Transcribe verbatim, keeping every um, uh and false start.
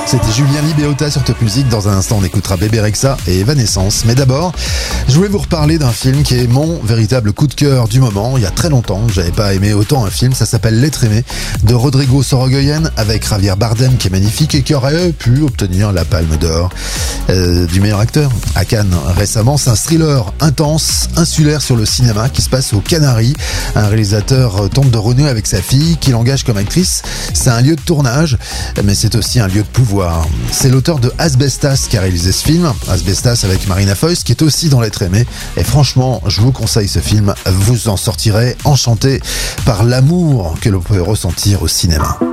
C'était Julien Libéota sur Top Music. Dans un instant, on écoutera Bébé Rexha et Evanescence. Mais d'abord, je voulais vous reparler d'un film qui est mon véritable coup de cœur du moment. Il y a très longtemps, j'avais pas aimé autant un film. Ça s'appelle L'être aimé de Rodrigo Sorogoyen avec Javier Bardem qui est magnifique et qui aurait pu obtenir la Palme d'Or euh, du meilleur acteur à Cannes récemment. C'est un thriller intense, insulaire sur le cinéma qui se passe aux Canaries. Un réalisateur tente de renouer avec sa fille qui l'engage comme actrice. C'est un lieu de tournage, mais c'est aussi un lieu de pouvoir. C'est l'auteur de Asbestas qui a réalisé ce film, Asbestas avec Marina Foïs, qui est aussi dans L'être aimé. Et franchement, je vous conseille ce film, vous en sortirez enchanté par l'amour que l'on peut ressentir au cinéma.